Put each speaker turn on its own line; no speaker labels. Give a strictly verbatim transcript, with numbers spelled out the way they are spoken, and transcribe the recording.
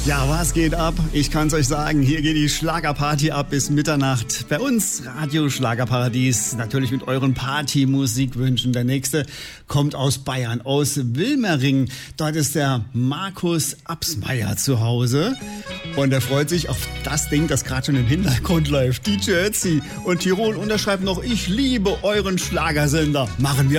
Ja, was geht ab? Ich kann's euch sagen, hier geht die Schlagerparty ab bis Mitternacht. Bei uns Radio Schlagerparadies, natürlich mit euren Partymusikwünschen. Der nächste kommt aus Bayern, aus Wilmering. Dort ist der Markus Absmeier zu Hause. Und er freut sich auf das Ding, das gerade schon im Hintergrund läuft. D J Ötzi und Tirol unterschreibt noch, ich liebe euren Schlagersender. Machen wir